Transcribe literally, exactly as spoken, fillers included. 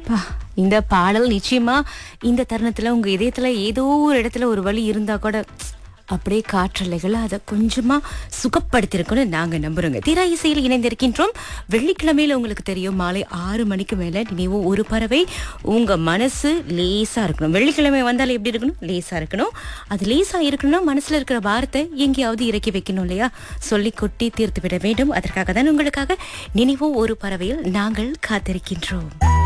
பா, இந்த பாடல் நிச்சயமா இந்த தருணத்துல உங்க இதயத்துல ஏதோ ஒரு இடத்துல ஒரு வலி இருந்தா கூட அப்படியே காற்றலைகள் அதை கொஞ்சமா சுகப்படுத்திருக்கும்னு நாங்க நம்புறோங்க. தீரா இசையில் இணைந்திருக்கின்றோம். வெள்ளிக்கிழமையில உங்களுக்கு தெரியும் மாலை ஆறு மணிக்கு மேல நினைவு ஒரு பறவை. உங்க மனசு லேசா இருக்கணும். வெள்ளிக்கிழமை வந்தாலும் எப்படி இருக்கணும்? லேசா இருக்கணும். அது லேசா இருக்கணும்னா மனசுல இருக்கிற வார்த்தை எங்கேயாவது இறக்கி வைக்கணும் இல்லையா? சொல்லி கொட்டி தீர்த்து விட வேண்டும். அதற்காக தான் உங்களுக்காக நினைவு ஒரு பறவையில் நாங்கள் காத்திருக்கின்றோம்.